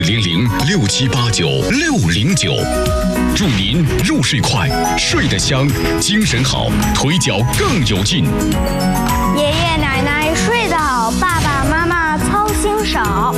0067896609，祝您入睡快，睡得香，精神好，腿脚更有劲。 爷爷奶奶。